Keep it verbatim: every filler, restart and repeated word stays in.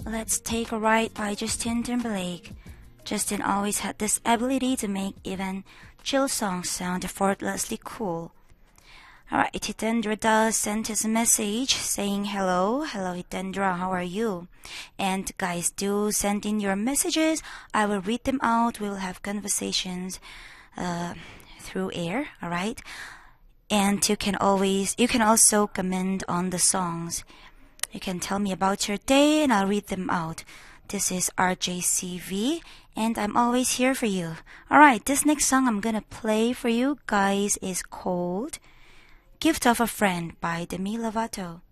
Let's Take a Ride by Justin Timberlake. Justin always had this ability to make even chill songs sound effortlessly cool. Alright, Hitendra does send us a message saying hello. Hello Hitendra, how are you? And guys, do send in your messages. I will read them out. We'll have conversations uh, through air, alright? And you can always, you can also comment on the songs. You can tell me about your day and I'll read them out. This is R J C V and I'm always here for you. Alright, this next song I'm gonna play for you guys is called Gift of a Friend by Demi Lovato.